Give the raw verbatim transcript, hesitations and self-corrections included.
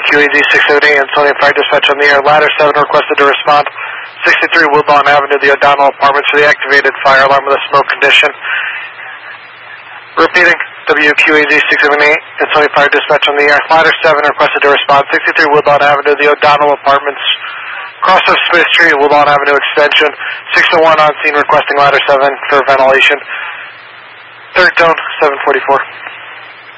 Q A Z six seven eight, Antonio Fire Dispatch on the air. Ladder seven requested to respond. sixty-three Woodlawn Avenue, the O'Donnell Apartments for the activated fire alarm with a smoke condition. Repeating, W Q A Z six seven eight, Antonio Fire Dispatch on the air. Ladder seven requested to respond. sixty-three Woodlawn Avenue, the O'Donnell Apartments. Cross of Smith Street, Woodlawn Avenue Extension. six oh one on scene requesting ladder seven for ventilation. Third tone, seven forty-four.